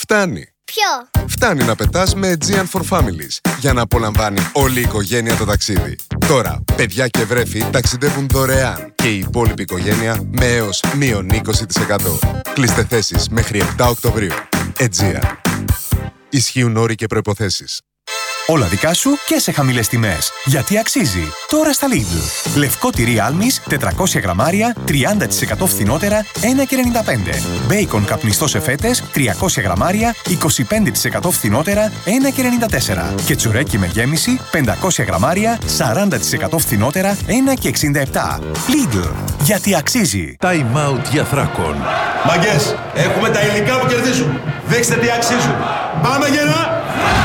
φτάνει. Ποιο? Φτάνει να πετάς με Aegean for Families για να απολαμβάνει όλη η οικογένεια το ταξίδι. Τώρα, παιδιά και βρέφη ταξιδεύουν δωρεάν και η υπόλοιπη οικογένεια με έως μείον 20%. Κλείστε θέσεις μέχρι 7 Οκτωβρίου. Aegean. Ισχύουν όροι και προϋποθέσεις. Όλα δικά σου και σε χαμηλές τιμές. Γιατί αξίζει. Τώρα στα Lidl. Λευκό τυρί άλμης, 400 γραμμάρια, 30% φθηνότερα, 1,95. Μπέικον καπνιστό σε φέτες, 300 γραμμάρια, 25% φθηνότερα, 1,94. Και τσουρέκι με γέμιση, 500 γραμμάρια, 40% φθηνότερα, 1,67. Lidl. Γιατί αξίζει. Time out για Θράκον. Μαγκές, έχουμε τα υλικά που κερδίζουν. Δείξτε τι αξίζουν. Πάμε γερά!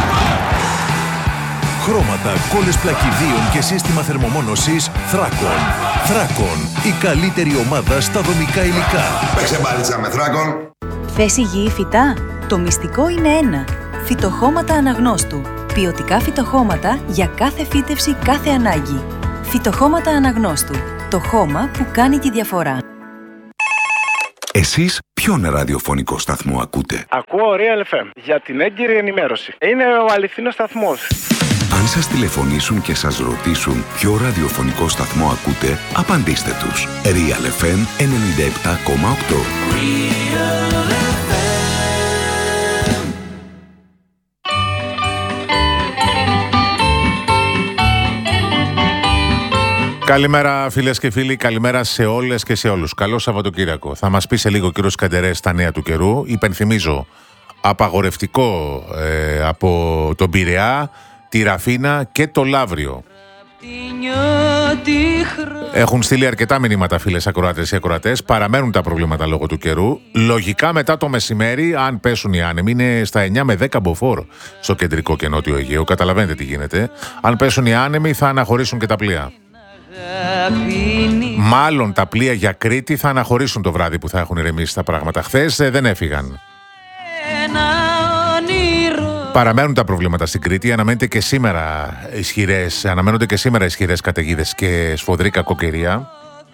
Χρώματα, κόλλες πλακιδίων και σύστημα θερμομόνωσης Θράκον. Θράκον, η καλύτερη ομάδα στα δομικά υλικά. Παίξε μπάλιτσα με Θράκον. Θες υγιή φυτά? Το μυστικό είναι ένα. Φυτοχώματα Αναγνώστου. Ποιοτικά φυτοχώματα για κάθε φύτευση, κάθε ανάγκη. Φυτοχώματα Αναγνώστου. Το χώμα που κάνει τη διαφορά. Εσείς ποιον ραδιοφωνικό σταθμό ακούτε? Ακούω Real FM για την έγκυρη ενημέρωση. Είναι ο αληθινός σταθμός. Αν σας τηλεφωνήσουν και σας ρωτήσουν ποιο ραδιοφωνικό σταθμό ακούτε, απαντήστε τους. Real FM 97,8. Καλημέρα φίλες και φίλοι, καλημέρα σε όλες και σε όλους. Καλό Σαββατοκύριακο. Θα μας πει σε λίγο ο κύριος Καντερές τα νέα του καιρού. Υπενθυμίζω, απαγορευτικό από τον Πειραιά, τη Ραφίνα και το Λαύριο. Έχουν στείλει αρκετά μηνύματα φίλες ακροάτες ή ακροατές. Παραμένουν τα προβλήματα λόγω του καιρού. Λογικά μετά το μεσημέρι, αν πέσουν οι άνεμοι, είναι στα 9 με 10 μποφόρ στο κεντρικό και νότιο Αιγαίο. Καταλαβαίνετε τι γίνεται. Αν πέσουν οι άνεμοι θα αναχωρήσουν και τα πλοία. Μάλλον τα πλοία για Κρήτη θα αναχωρήσουν το βράδυ που θα έχουν ηρεμήσει τα πράγματα. Χθες δεν έφυγαν. Παραμένουν τα προβλήματα στην Κρήτη. Αναμένονται και σήμερα ισχυρές καταιγίδες και σφοδρή κακοκαιρία.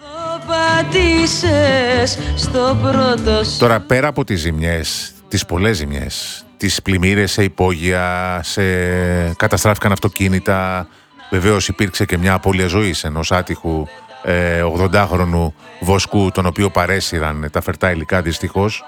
Τώρα πέρα από τις ζημιές, τις πολλές ζημιές, τις πλημμύρες σε υπόγεια, καταστράφηκαν αυτοκίνητα. Βεβαίως υπήρξε και μια απώλεια ζωής ενός άτυχου 80χρονου βοσκού, τον οποίο παρέσυραν τα φερτά υλικά δυστυχώς.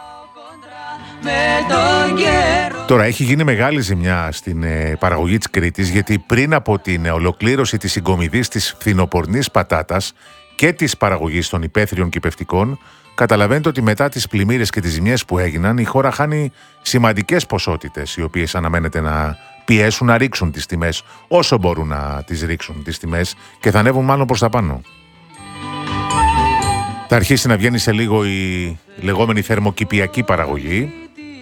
Τώρα έχει γίνει μεγάλη ζημιά στην παραγωγή της Κρήτης, γιατί πριν από την ολοκλήρωση της συγκομιδής της φθινοπορνής πατάτας και της παραγωγής των υπαίθριων κυπευτικών, καταλαβαίνετε ότι μετά τις πλημμύρες και τις ζημιές που έγιναν, η χώρα χάνει σημαντικές ποσότητες, οι οποίες αναμένεται να πιέσουν να ρίξουν τις τιμές όσο μπορούν να τις ρίξουν τις τιμές και θα ανέβουν μάλλον προς τα πάνω. Θα αρχίσει να βγαίνει σε λίγο η λεγόμενη θερμοκηπιακή παραγωγή.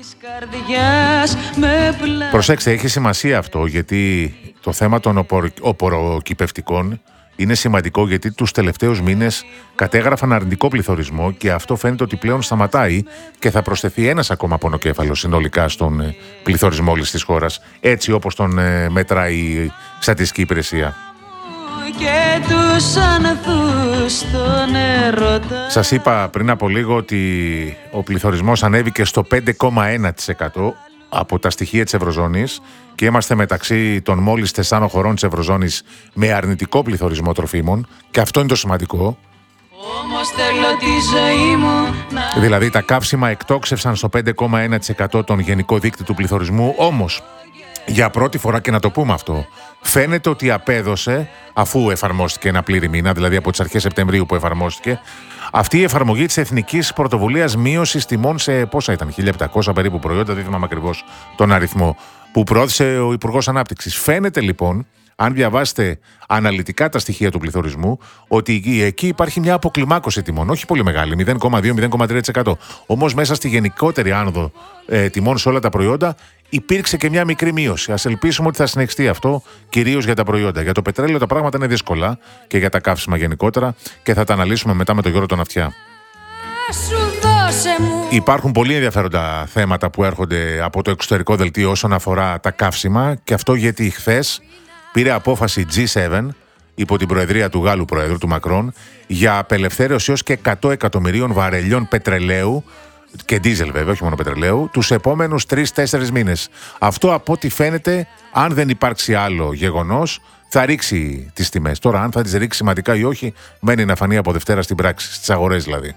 Προσέξτε, έχει σημασία αυτό, γιατί το θέμα των οπωροκυπευτικών είναι σημαντικό, γιατί τους τελευταίους μήνες κατέγραφαν αρνητικό πληθωρισμό και αυτό φαίνεται ότι πλέον σταματάει και θα προσθεθεί ένας ακόμα πονοκέφαλος συνολικά στον πληθωρισμό όλης της χώρας, έτσι όπως τον μετράει η Στατιστική Υπηρεσία. Σας είπα πριν από λίγο ότι ο πληθωρισμός ανέβηκε στο 5,1% από τα στοιχεία της Ευρωζώνης και είμαστε μεταξύ των μόλις 4 χωρών της Ευρωζώνης με αρνητικό πληθωρισμό τροφίμων, και αυτό είναι το σημαντικό. Δηλαδή τα καύσιμα εκτόξευσαν στο 5,1% τον γενικό δείκτη του πληθωρισμού, όμως για πρώτη φορά, και να το πούμε αυτό, φαίνεται ότι απέδωσε, αφού εφαρμόστηκε ένα πλήρη μήνα, δηλαδή από τις αρχές Σεπτεμβρίου που εφαρμόστηκε, αυτή η εφαρμογή της Εθνικής Πρωτοβουλίας Μείωσης Τιμών σε πόσα ήταν, 1.700 περίπου προϊόντα, δεν θυμάμαι ακριβώς τον αριθμό, που προώθησε ο Υπουργός Ανάπτυξης. Φαίνεται λοιπόν, αν διαβάσετε αναλυτικά τα στοιχεία του πληθωρισμού, ότι εκεί υπάρχει μια αποκλιμάκωση τιμών, όχι πολύ μεγάλη, 0,2-0,3%. Όμως μέσα στη γενικότερη άνοδο τιμών σε όλα τα προϊόντα υπήρξε και μια μικρή μείωση. Ας ελπίσουμε ότι θα συνεχιστεί αυτό, κυρίως για τα προϊόντα. Για το πετρέλαιο τα πράγματα είναι δύσκολα και για τα καύσιμα γενικότερα, και θα τα αναλύσουμε μετά με τον Γιώργο τον Αυτιά. Υπάρχουν πολύ ενδιαφέροντα θέματα που έρχονται από το εξωτερικό δελτίο όσον αφορά τα καύσιμα, και αυτό γιατί χθες πήρε απόφαση G7 υπό την προεδρία του Γάλλου Προέδρου, του Μακρόν, για απελευθέρωση έως και 100 εκατομμυρίων βαρελιών πετρελαίου και ντίζελ βέβαια, όχι μόνο πετρελαίου, τους επόμενους 3-4 μήνες. Αυτό από ό,τι φαίνεται, αν δεν υπάρξει άλλο γεγονός, θα ρίξει τις τιμές. Τώρα, αν θα τις ρίξει σημαντικά ή όχι, μένει να φανεί από Δευτέρα στην πράξη, στις αγορές δηλαδή.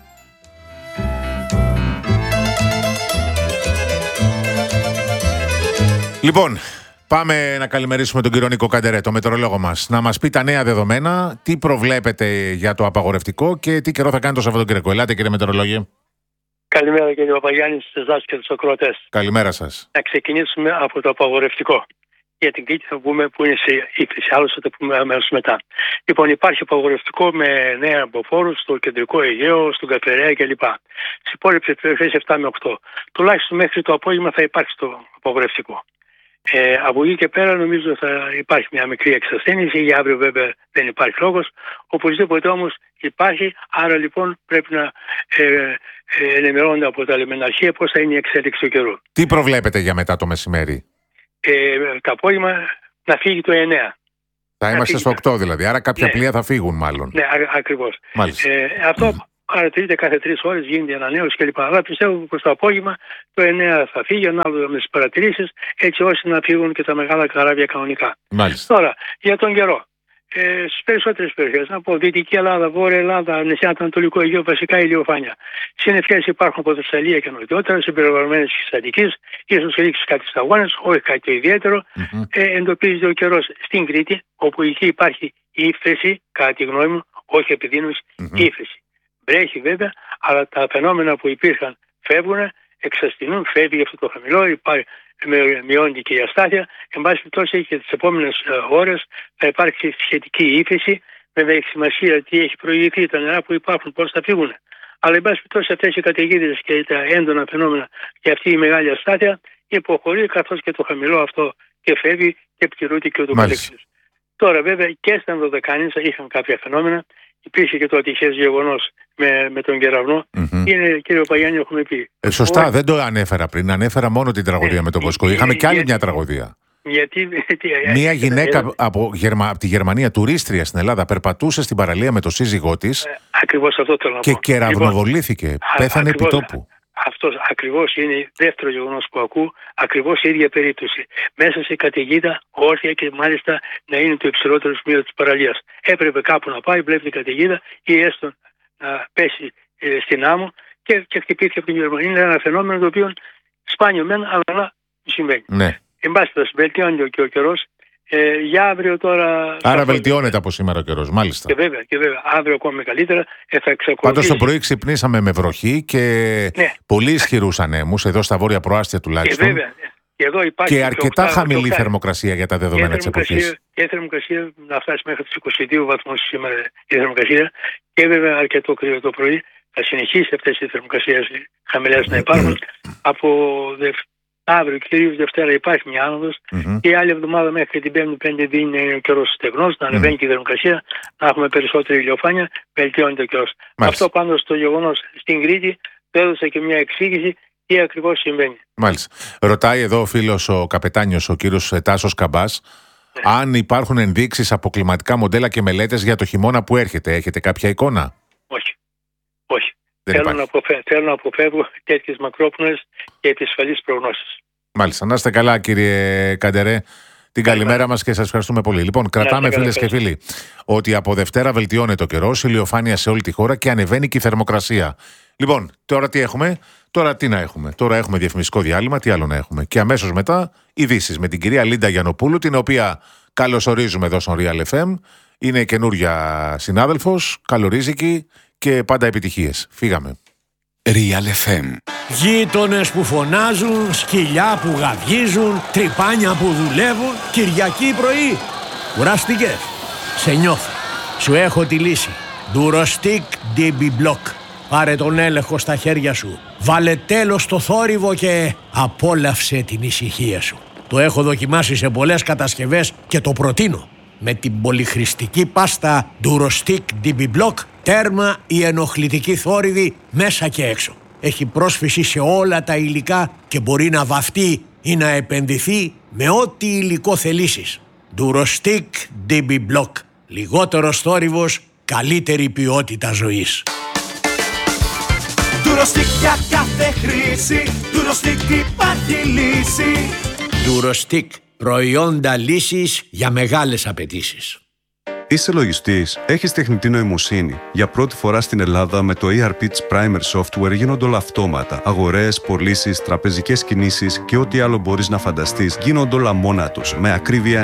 Λοιπόν, πάμε να καλημερίσουμε τον κύριο Νίκο Καντερέ, το μετεωρολόγο μας. Να μας πει τα νέα δεδομένα, τι προβλέπετε για το απαγορευτικό και τι καιρό θα κάνει το Σαββατοκύριακο. Ελάτε, κύριε μετεωρολόγε. Καλημέρα, κύριε Παπαγιάννη, σε εσάς και τους ακροατές. Καλημέρα σας. Να ξεκινήσουμε από το απαγορευτικό. Για την Κρήτη θα πούμε που είναι σε ύφεση, άλλωστε θα το πούμε αμέσως μετά. Λοιπόν, υπάρχει απαγορευτικό με νέα αμποφόρους στο κεντρικό Αιγαίο, στον Καφερέα κλπ. Στις υπόλοιπες περιοχές 7 με 8. Τουλάχιστον μέχρι το απόγευμα θα υπάρξει το απαγορευτικό. Από εκεί και πέρα νομίζω θα υπάρχει μια μικρή εξασθένηση. Για αύριο βέβαια δεν υπάρχει λόγος. Οπωσδήποτε όμως υπάρχει. Άρα λοιπόν πρέπει να ενημερώνονται από τα λιμεναρχεία πώς θα είναι η εξέλιξη του καιρού. Τι προβλέπετε για μετά το μεσημέρι? Το απόγευμα να φύγει το 9. Θα είμαστε στο 8 δηλαδή. Άρα κάποια ναι. πλοία θα φύγουν μάλλον. Ναι, ακριβώς. Αυτό παρατηρείται κάθε 3 ώρες, γίνεται ανανέωση κλπ. Αλλά πιστεύω πως το απόγευμα το 9 θα φύγει, ανάλογα με τις παρατηρήσεις, έτσι ώστε να φύγουν και τα μεγάλα καράβια κανονικά. Μάλιστα. Τώρα, για τον καιρό. Στις περισσότερες περιοχές, από Δυτική Ελλάδα, Βόρεια Ελλάδα, νησιά του Ανατολικού Αιγαίου, βασικά ηλιοφάνεια. Συννεφιές υπάρχουν από Θεσσαλία και νοτιότερα, συμπεριλαμβανομένες της Αττικής, ίσως ρίξει κάτι σταγόνες, όχι κάτι το ιδιαίτερο. Εντοπίζεται ο καιρός στην Κρήτη, όπου εκεί υπάρχει ύφεση, κατά τη γνώμη μου, όχι επιδείνωση, ύφεση. Βρέχει βέβαια, αλλά τα φαινόμενα που υπήρχαν φεύγουν, εξασθενούν, φεύγει αυτό το χαμηλό, μειώνεται και η αστάθεια. Εν πάση περιπτώσει και τις επόμενες ώρες θα υπάρξει σχετική ύφεση. Βέβαια έχει σημασία τι έχει προηγηθεί, τα νερά που υπάρχουν, πώς θα φύγουν. Αλλά εν πάση περιπτώσει αυτές οι καταιγίδες και τα έντονα φαινόμενα και αυτή η μεγάλη αστάθεια υποχωρεί, καθώς και το χαμηλό αυτό και φεύγει και επιτηρούνται και ούτω καθεξής. Τώρα βέβαια και στα Ενδοδεκάνησα είχαν κάποια φαινόμενα. Υπήρχε και το ατυχές γεγονός με τον κεραυνό. Είναι, κύριε Παγιάννη, έχουμε πει. Σωστά, δεν το ανέφερα πριν. Ανέφερα μόνο την τραγωδία με τον Βοσκό. Είχαμε κι άλλη μια τραγωδία. Μια γυναίκα από τη Γερμανία, τουρίστρια στην Ελλάδα, περπατούσε στην παραλία με τον σύζυγό της. Ακριβώς αυτό θέλω να πω. Και κεραυνοβολήθηκε. Πέθανε επί τόπου. Αυτό ακριβώς είναι δεύτερο γεγονός που ακούω, ακριβώς η ίδια περίπτωση. Μέσα σε καταιγίδα, όρθια και μάλιστα να είναι το υψηλότερο σημείο της παραλίας. Έπρεπε κάπου να πάει, βλέπει την καταιγίδα ή έστω να πέσει στην άμμο και χτυπήθηκε από την Γερμανία. Είναι ένα φαινόμενο το οποίο σπάνιο μεν, αλλά συμβαίνει. Ναι. Εν πάση περιπτώσει, βελτιώνεται και ο καιρός. Για αύριο τώρα. Άρα βελτιώνεται από σήμερα ο καιρός, μάλιστα. Και βέβαια, αύριο ακόμα καλύτερα θα εξακολουθήσει. Πάντως το πρωί ξυπνήσαμε με βροχή και πολύ ισχυρούς ανέμους, εδώ στα βόρεια προάστια τουλάχιστον. Και βέβαια. Και αρκετά χαμηλή θερμοκρασία για τα δεδομένα της εποχής. Και η θερμοκρασία να φτάσει μέχρι τους 22 βαθμούς σήμερα η θερμοκρασία. Και βέβαια αρκετό κρύο το πρωί. Θα συνεχίσει αυτές οι θερμοκρασίες χαμηλές να υπάρχουν. Από αύριο, κυρίως Δευτέρα, υπάρχει μια άνοδος και η άλλη εβδομάδα μέχρι την 5η είναι ο καιρός στεγνός, να ανεβαίνει και η θερμοκρασία, να έχουμε περισσότερη ηλιοφάνεια, βελτιώνεται ο καιρός. Αυτό πάντως το γεγονός στην Κρήτη έδωσε και μια εξήγηση τι ακριβώς συμβαίνει. Μάλιστα. Ρωτάει εδώ ο φίλος ο καπετάνιος, ο κύριος Τάσος Καμπάς, αν υπάρχουν ενδείξεις από κλιματικά μοντέλα και μελέτες για το χειμώνα που έρχεται. Έχετε κάποια εικόνα? Όχι. Θέλω να αποφεύγω τέτοιες μακρόπνοες και επισφαλείς προγνώσεις. Μάλιστα. Να είστε καλά, κύριε Καντερέ. Την καλημέρα μας και σας ευχαριστούμε πολύ. Λοιπόν, κρατάμε, φίλες και φίλοι, ότι από Δευτέρα βελτιώνεται ο καιρός, ηλιοφάνεια σε όλη τη χώρα και ανεβαίνει και η θερμοκρασία. Λοιπόν, τώρα τι έχουμε? Τώρα τι να έχουμε? Τώρα έχουμε διαφημιστικό διάλειμμα, τι άλλο να έχουμε? Και αμέσως μετά ειδήσεις με την κυρία Λίντα Γιαννοπούλου, την οποία καλωσορίζουμε εδώ στον Real FM. Είναι καινούρια συνάδελφος, καλορίζικη και πάντα επιτυχίες. Φύγαμε. Real FM. Γείτονες που φωνάζουν, σκυλιά που γαβγίζουν, τρυπάνια που δουλεύουν, Κυριακή πρωί. Κουράστηκες? Σε νιώθω. Σου έχω τη λύση. Durostic DB Block. Πάρε τον έλεγχο στα χέρια σου. Βάλε τέλος στο θόρυβο και απόλαυσε την ησυχία σου. Το έχω δοκιμάσει σε πολλές κατασκευές και το προτείνω. Με την πολυχρηστική πάστα Durostic DB Block, τέρμα η ενοχλητική θόρυβη μέσα και έξω. Έχει πρόσφυση σε όλα τα υλικά και μπορεί να βαφτεί ή να επενδυθεί με ό,τι υλικό θελήσεις. Durostic DB Block. Λιγότερος θόρυβος, καλύτερη ποιότητα ζωής. Durostick για κάθε χρήση, Durostick υπάρχει λύση. Durostick, προϊόντα λύσης για μεγάλες απαιτήσεις. Είσαι λογιστής, έχεις τεχνητή νοημοσύνη. Για πρώτη φορά στην Ελλάδα με το ERP της Primer Software γίνονται όλα αυτόματα. Αγορές, πωλήσεις, τραπεζικές κινήσεις και ό,τι άλλο μπορείς να φανταστείς γίνονται όλα μόνα τους, με ακρίβεια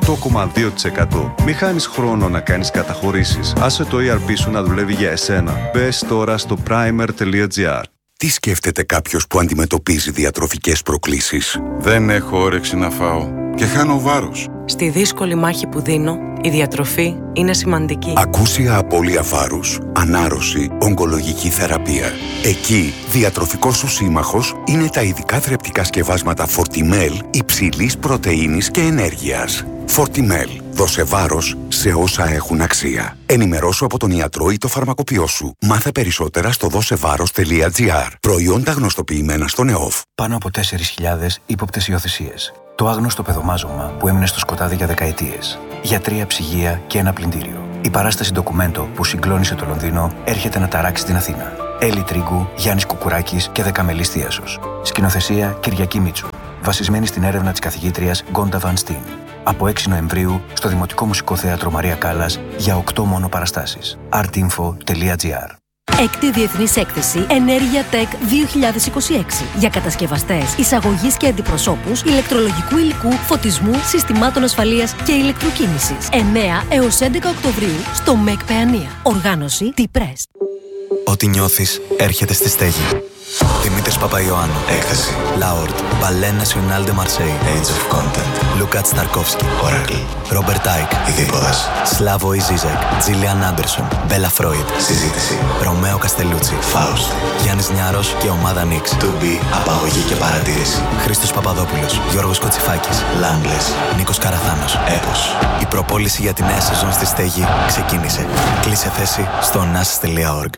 98,2%. Μη χάνεις χρόνο να κάνεις καταχωρήσεις. Άσε το ERP σου να δουλεύει για εσένα. Μπες τώρα στο primer.gr. Τι σκέφτεται κάποιος που αντιμετωπίζει διατροφικές προκλήσεις? Δεν έχω όρεξη να φάω και χάνω βάρος. Στη δύσκολη μάχη που δίνω, η διατροφή είναι σημαντική. Ακούσια απώλεια βάρους, ανάρρωση, ογκολογική θεραπεία. Εκεί, διατροφικός σου σύμμαχος είναι τα ειδικά θρεπτικά σκευάσματα Fortimel υψηλής πρωτεΐνης και ενέργειας. Fortimel. Δώσε βάρος σε όσα έχουν αξία. Ενημερώσου από τον ιατρό ή το φαρμακοποιό σου. Μάθε περισσότερα στο δώσεβάρος.gr. Προϊόντα γνωστοποιημένα στον ΕΟΦ. Πάνω από 4.000 ύποπτες υιοθεσίες. Το άγνωστο παιδομάζωμα που έμεινε στο σκοτάδι για δεκαετίες. Για 3 ψυγεία και ένα πλυντήριο. Η παράσταση ντοκουμέντο που συγκλώνησε το Λονδίνο έρχεται να ταράξει την Αθήνα. Έλλη Τρίγκου, Γιάννης Κουκουράκης και Δεκαμελής Θίασος. Σκηνοθεσία Κυριακή Μίτσου. Βασισμένη στην έρευνα της καθηγήτριας Γκόντα Βαν Στίν. Από 6 Νοεμβρίου στο Δημοτικό Μουσικό Θέατρο Μαρία Κάλλας για 8 μόνο παραστάσεις. artinfo.gr. Έκτη Διεθνής Έκθεση Ενέργεια Tech 2026 για κατασκευαστές, εισαγωγής και αντιπροσώπους ηλεκτρολογικού υλικού, φωτισμού, συστημάτων ασφαλείας και ηλεκτροκίνησης. 9 έως 11 Οκτωβρίου στο ΜΕΚ Παιανία. Οργάνωση T-Press. Ό,τι νιώθεις έρχεται στη στέγη. Δημήτρης Παπαϊωάννου. Έκθεση. Λάορτ. Ballet National de Marseille. Age of Content. Λούκα Σταρκόφσκι. Oracle. Ρόμπερτ Άικ. Ειδίποδας. Σλάβο Ιζίζεκ. Τζίλιαν Άντερσον. Μπέλα Φρόιντ. Συζήτηση. Ρωμαίο Καστελούτσι. Φάουστ. Γιάννης Νιάρος και ομάδα Νίξ. To be. Απαγωγή και παρατήρηση. Χρήστος Παπαδόπουλος. Γιώργος Κοτσιφάκης. Λάμπλες. Νίκος Καραθάνος. Έπος. Η προπόληση για τη νέα σεζόν στη στέγη ξεκίνησε. Κλείσε θέση στο nas.org.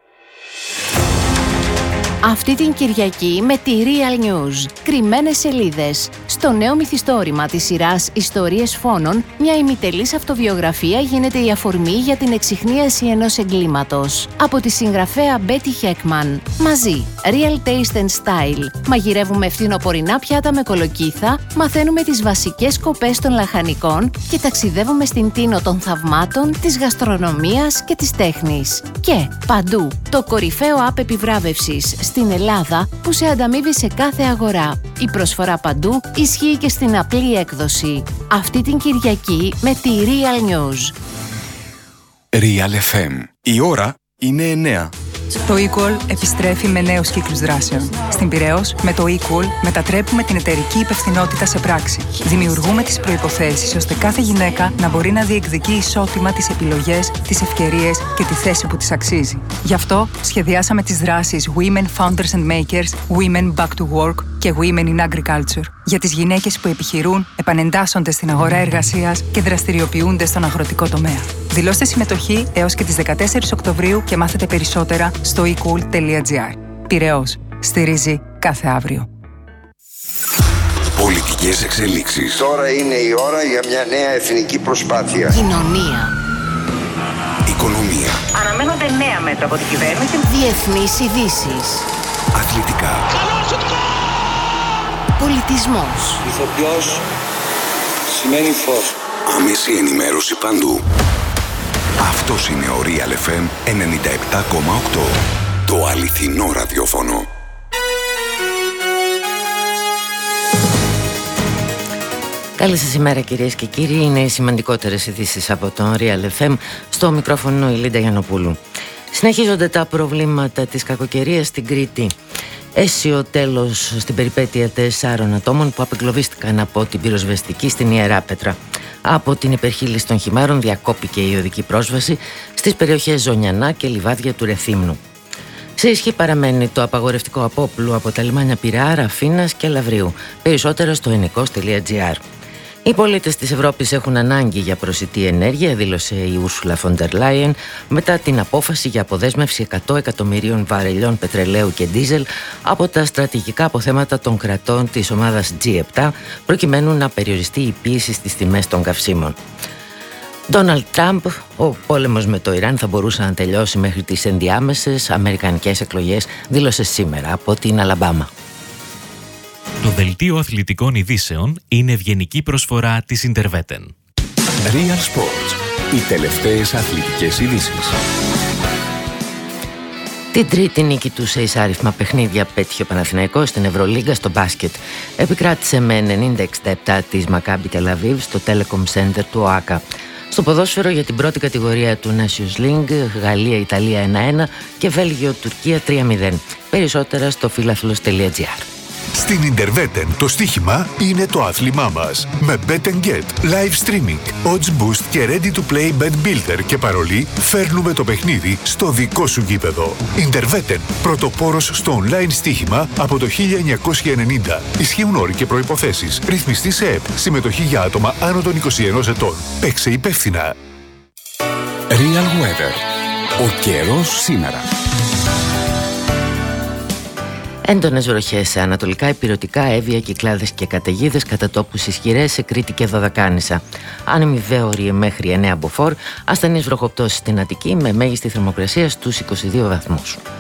Αυτή την Κυριακή με τη Real News. Κρυμμένες σελίδες. Στο νέο μυθιστόρημα της σειράς Ιστορίες Φόνων, μια ημιτελής αυτοβιογραφία γίνεται η αφορμή για την εξιχνίαση ενός εγκλήματος. Από τη συγγραφέα Betty Heckman. Μαζί, Real Taste and Style. Μαγειρεύουμε φθινοπορεινά πιάτα με κολοκύθα, μαθαίνουμε τις βασικές σκοπές των λαχανικών και ταξιδεύουμε στην τίνο των θαυμάτων, της γαστρονομίας και της τέχνης. Και παντού, το κορυφαίο app επιβράβευσης στην Ελλάδα που σε ανταμείβει σε κάθε αγορά. Η προσφορά παντού ισχύει και στην απλή έκδοση. Αυτή την Κυριακή με τη Real News. Real FM. Η ώρα είναι 9. Το Equal επιστρέφει με νέους κύκλους δράσεων. Στην Πειραιώς, με το Equal μετατρέπουμε την εταιρική υπευθυνότητα σε πράξη. Δημιουργούμε τις προϋποθέσεις ώστε κάθε γυναίκα να μπορεί να διεκδικεί ισότιμα τις επιλογές, τις ευκαιρίες και τη θέση που της αξίζει. Γι' αυτό σχεδιάσαμε τις δράσεις Women Founders and Makers, Women Back to Work και Women in Agriculture για τις γυναίκες που επιχειρούν, επανεντάσσονται στην αγορά εργασίας και δραστηριοποιούνται στον αγροτικό τομέα. Δηλώστε συμμετοχή έως και τις 14 Οκτωβρίου και μάθετε περισσότερα στο ecool.gr. Πειραιώς. Στηρίζει κάθε αύριο. Πολιτικές εξελίξεις. Τώρα είναι η ώρα για μια νέα εθνική προσπάθεια. Κοινωνία. Οικονομία. Αναμένονται νέα μέτρα από την κυβέρνηση. Διεθνείς ειδήσεις. Αθλητικά. Πολιτισμός. Ηθοποιός σημαίνει φως. Άμεση ενημέρωση παντού. Αυτός είναι ο Real FM 97,8. Το αληθινό ραδιόφωνο. Καλή σας ημέρα κυρίες και κύριοι. Είναι οι σημαντικότερες ειδήσεις από τον Real FM. Στο μικρόφωνο η Λίντα Γιαννοπούλου. Συνεχίζονται τα προβλήματα της κακοκαιρίας στην Κρήτη. Αίσιο τέλος στην περιπέτεια 4 ατόμων που απεγκλωβίστηκαν από την πυροσβεστική στην Ιεράπετρα. Από την υπερχείληση των χυμάρων διακόπηκε η οδική πρόσβαση στις περιοχές Ζωνιανά και Λιβάδια του Ρεθύμνου. Σε ισχύ παραμένει το απαγορευτικό απόπλου από τα λιμάνια Πειραιά, Ραφίνας και Λαβρίου. Περισσότερα στο ενικός.gr. Οι πολίτες της Ευρώπης έχουν ανάγκη για προσιτή ενέργεια, δήλωσε η Ursula von der Leyen μετά την απόφαση για αποδέσμευση 100 εκατομμυρίων βαρελιών πετρελαίου και ντίζελ από τα στρατηγικά αποθέματα των κρατών της ομάδας G7, προκειμένου να περιοριστεί η πίεση στις τιμές των καυσίμων. Ντόναλντ Τραμπ, ο πόλεμος με το Ιράν θα μπορούσε να τελειώσει μέχρι τις ενδιάμεσες αμερικανικές εκλογές, δήλωσε σήμερα από την Αλαμπάμα. Το δελτίο αθλητικών ειδήσεων είναι ευγενική προσφορά της Ιντερβέτεν. Real Sports. Οι τελευταίες αθλητικές ειδήσεις. Την τρίτη νίκη του σε εισάριθμα παιχνίδια πέτυχε ο Παναθηναϊκός στην Ευρωλίγκα στο μπάσκετ. Επικράτησε με 90-67 της Μακάμπι Τελαβίβ στο Telecom Center του ΟΑΚΑ. Στο ποδόσφαιρο για την πρώτη κατηγορία του Nations League, Γαλλία-Ιταλία 1-1 και Βέλγιο-Τουρκία 3-0. Περισσότερα στο φιλαθλος.gr. Στην Ιντερβέτεν το στοίχημα είναι το άθλημά μας. Με Bet & Get, live streaming, odds boost και ready to play bet builder και παρολί, φέρνουμε το παιχνίδι στο δικό σου γήπεδο. Ιντερβέτεν, πρωτοπόρος στο online στοίχημα από το 1990. Ισχύουν όροι και προϋποθέσεις. Ρυθμιστή σε ΕΠ. Συμμετοχή για άτομα άνω των 21 ετών. Παίξε υπεύθυνα. Real Weather. Ο καιρός σήμερα. Έντονες βροχές σε ανατολικά, ηπειρωτικά, Εύβοια, Κυκλάδες και καταιγίδες, κατά τόπους ισχυρές σε Κρήτη και Δωδεκάνησα. Άνεμοι βέβαιωροι μέχρι 9 μποφόρ, ασθενείς βροχοπτώσεις στην Αττική με μέγιστη θερμοκρασία στους 22 βαθμούς.